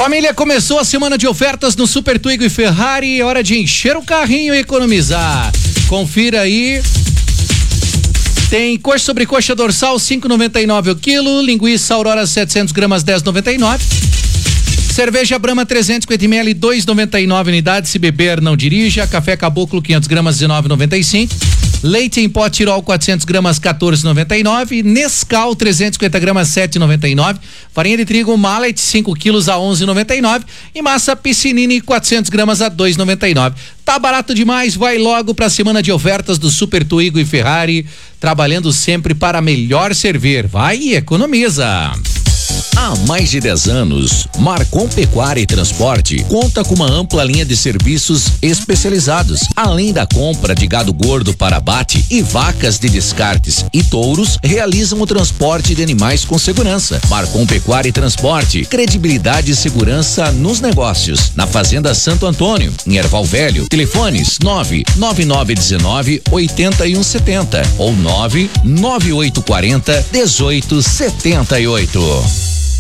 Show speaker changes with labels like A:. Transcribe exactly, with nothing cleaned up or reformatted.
A: Família, começou a semana de ofertas no Super Twingo e Ferrari, é hora de encher o carrinho e economizar. Confira aí. Tem coxa sobre coxa dorsal cinco e noventa e nove o quilo, linguiça Aurora setecentos gramas dez e noventa e nove. Cerveja Brahma trezentos e cinquenta mililitros dois e noventa e nove unidades, se beber não dirija. Café Caboclo quinhentos gramas dezenove e noventa e cinco. Leite em pó Tirol quatrocentos gramas quatorze e noventa e nove. Nescau trezentos e cinquenta gramas sete e noventa e nove. Farinha de trigo Mallet cinco quilos a onze e noventa e nove. E massa Piscinini quatrocentos gramas a dois e noventa e nove. Tá barato demais, vai logo pra semana de ofertas do Super Twingo e Ferrari, trabalhando sempre para melhor servir. Vai e economiza.
B: Há mais de dez anos, Marcon Pecuária e Transporte conta com uma ampla linha de serviços especializados, além da compra de gado gordo para abate e vacas de descartes e touros, realizam o transporte de animais com segurança. Marcon Pecuária e Transporte, credibilidade e segurança nos negócios. Na Fazenda Santo Antônio, em Erval Velho, telefones nove nove nove um nove oito um sete zero ou nove nove oito quatro zero dezoito setenta e oito.